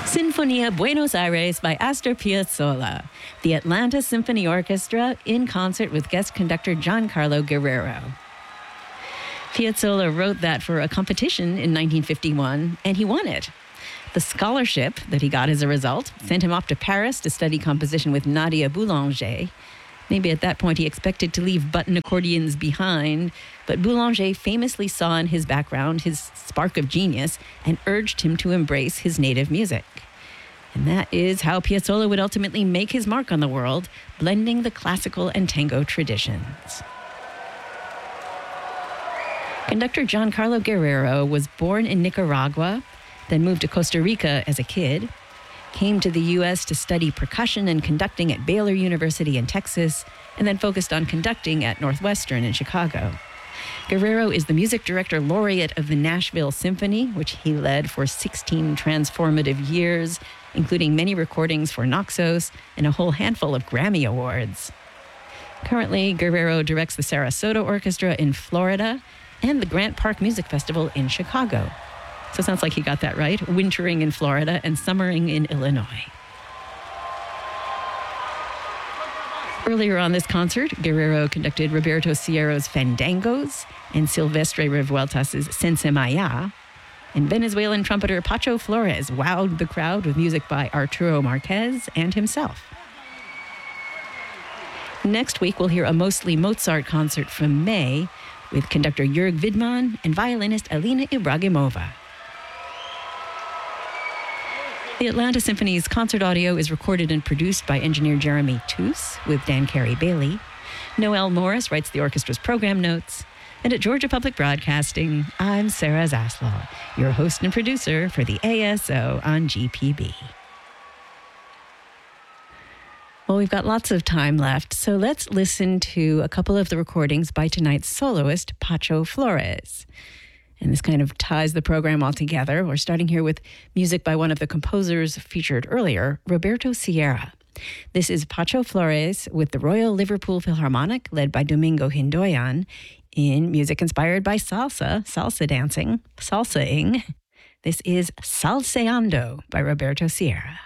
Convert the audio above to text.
Sinfonia Buenos Aires by Astor Piazzolla, the Atlanta Symphony Orchestra in concert with guest conductor Giancarlo Guerrero. Piazzolla wrote that for a competition in 1951, and he won it. The scholarship that he got as a result sent him off to Paris to study composition with Nadia Boulanger. Maybe at that point he expected to leave button accordions behind, but Boulanger famously saw in his background his spark of genius and urged him to embrace his native music. And that is how Piazzolla would ultimately make his mark on the world, blending the classical and tango traditions. Conductor Giancarlo Guerrero was born in Nicaragua, then moved to Costa Rica as a kid, came to the U.S. to study percussion and conducting at Baylor University in Texas, and then focused on conducting at Northwestern in Chicago. Guerrero is the music director laureate of the Nashville Symphony, which he led for 16 transformative years, including many recordings for Naxos and a whole handful of Grammy Awards. Currently, Guerrero directs the Sarasota Orchestra in Florida and the Grant Park Music Festival in Chicago. So it sounds like he got that right, wintering in Florida and summering in Illinois. Earlier on this concert, Guerrero conducted Roberto Sierra's Fandangos and Silvestre Revueltas' Sense Maya, and Venezuelan trumpeter Pacho Flores wowed the crowd with music by Arturo Marquez and himself. Next week, we'll hear a mostly Mozart concert from May with conductor Jörg Widmann and violinist Alina Ibragimova. The Atlanta Symphony's concert audio is recorded and produced by engineer Jeremy Toos with Dan Carey-Bailey. Noel Morris writes the orchestra's program notes. And at Georgia Public Broadcasting, I'm Sarah Zaslaw, your host and producer for the ASO on GPB. Well, we've got lots of time left, so let's listen to a couple of the recordings by tonight's soloist, Pacho Flores. And this kind of ties the program all together. We're starting here with music by one of the composers featured earlier, Roberto Sierra. This is Pacho Flores with the Royal Liverpool Philharmonic, led by Domingo Hindoyan, in music inspired by salsa dancing, salsaing. This is Salseando by Roberto Sierra.